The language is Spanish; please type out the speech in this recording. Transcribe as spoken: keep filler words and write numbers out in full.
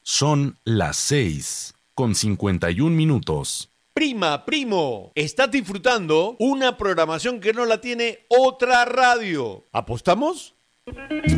Son las seis con cincuenta y un minutos. Prima, primo, estás disfrutando una programación que no la tiene otra radio. ¿Apostamos?